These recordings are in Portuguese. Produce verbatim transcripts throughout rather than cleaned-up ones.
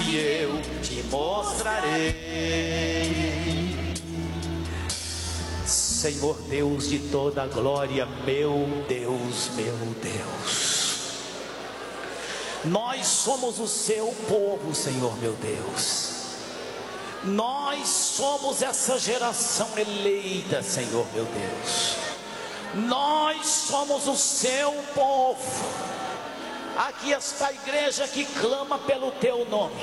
que eu te mostrarei. Senhor Deus de toda a glória, meu Deus, meu Deus, nós somos o seu povo, Senhor meu Deus. Nós somos essa geração eleita, Senhor meu Deus. Nós somos o seu povo. Aqui está a igreja que clama pelo teu nome.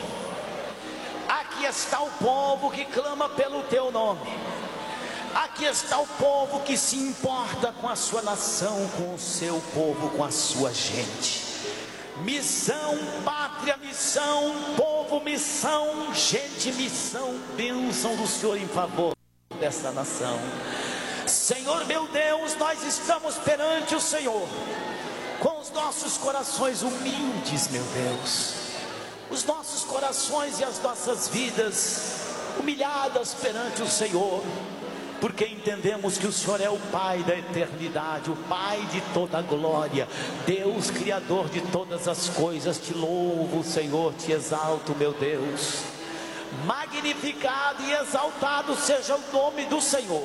Aqui está o povo que clama pelo teu nome. Aqui está o povo que se importa com a sua nação, com o seu povo, com a sua gente. Missão, pátria, missão, povo, missão, gente, missão, bênção do Senhor em favor dessa nação. Senhor meu Deus, nós estamos perante o Senhor, com os nossos corações humildes, meu Deus, os nossos corações e as nossas vidas humilhadas perante o Senhor, porque entendemos que o Senhor é o Pai da eternidade, o Pai de toda a glória, Deus Criador de todas as coisas. Te louvo, Senhor, te exalto, meu Deus. Magnificado e exaltado seja o nome do Senhor.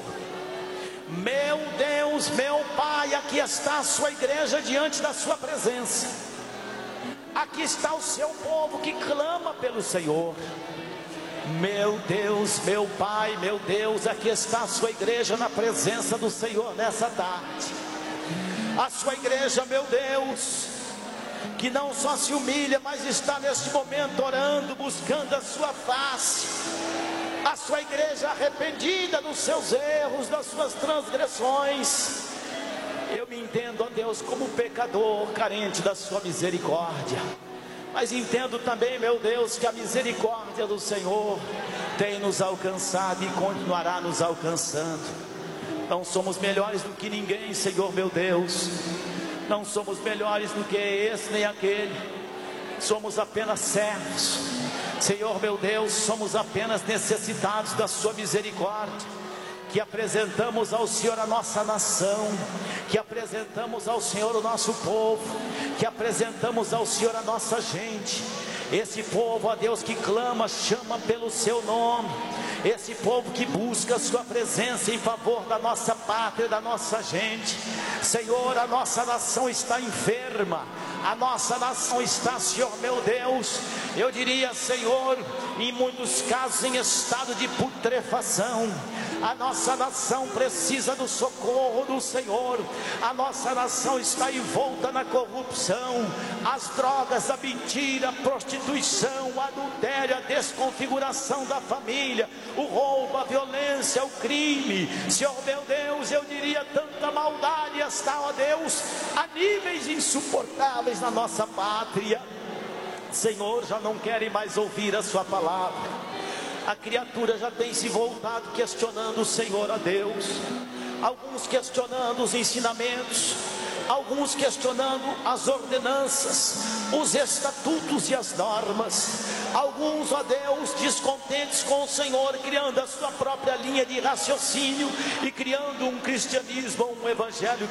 Meu Deus, meu Pai, aqui está a sua igreja diante da sua presença. Aqui está o seu povo que clama pelo Senhor. Meu Deus, meu Pai, meu Deus, aqui está a sua igreja na presença do Senhor nessa tarde. A sua igreja, meu Deus, que não só se humilha, mas está neste momento orando, buscando a sua face. A sua igreja arrependida dos seus erros, das suas transgressões. Eu me entendo, ó Deus, como pecador, carente da sua misericórdia. Mas entendo também, meu Deus, que a misericórdia do Senhor tem nos alcançado e continuará nos alcançando. Não somos melhores do que ninguém, Senhor meu Deus. Não somos melhores do que esse nem aquele. Somos apenas servos. Senhor meu Deus, somos apenas necessitados da sua misericórdia, que apresentamos ao Senhor a nossa nação, que apresentamos ao Senhor o nosso povo, que apresentamos ao Senhor a nossa gente. Esse povo, ó Deus, que clama, chama pelo seu nome. Esse povo que busca a sua presença em favor da nossa pátria, da nossa gente. Senhor, a nossa nação está enferma. A nossa nação está, Senhor meu Deus, eu diria, Senhor, em muitos casos em estado de putrefação. A nossa nação precisa do socorro do Senhor. A nossa nação está envolta na corrupção, as drogas, a mentira, a prostituição, o adultério, a desconfiguração da família, o roubo, a violência, o crime. Senhor meu Deus, eu diria, tanta maldade está, ó Deus, a níveis insuportáveis na nossa pátria. Senhor, já não querem mais ouvir a sua palavra. A criatura já tem se voltado questionando o Senhor, ó Deus. Alguns questionando os ensinamentos, alguns questionando as ordenanças, os estatutos e as normas. Alguns, ó Deus, descontentes com o Senhor, criando a sua própria linha de raciocínio e criando um cristianismo, um evangelho